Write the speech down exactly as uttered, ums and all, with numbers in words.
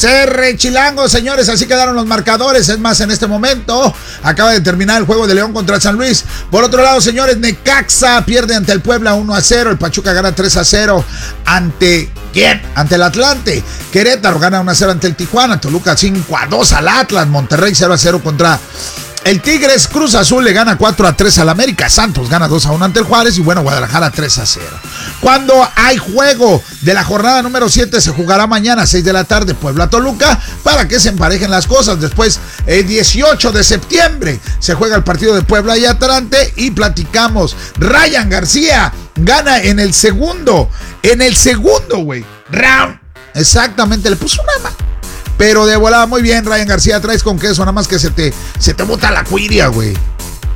Cerre Chilango, señores, así quedaron los marcadores. Es más, en este momento acaba de terminar el juego de León contra San Luis. Por otro lado, señores, Necaxa pierde ante el Puebla uno a cero. El Pachuca gana tres a cero ante ¿quién? Ante el Atlante. Querétaro gana uno a cero ante el Tijuana. Toluca cinco a dos al Atlas. Monterrey cero a cero contra el Tigres. Cruz Azul le gana cuatro a tres al América. Santos gana dos a uno ante el Juárez. Y bueno, Guadalajara tres a cero. Cuando hay juego de la jornada número siete, se jugará mañana a seis de la tarde Puebla-Toluca para que se emparejen las cosas. Después, el dieciocho de septiembre, se juega el partido de Puebla y Atlante y platicamos. Ryan García gana en el segundo, en el segundo, güey, round. Exactamente, le puso una mano. Pero de volada, muy bien, Ryan García, traes con queso, nada más que se te, se te bota la cuiria, güey.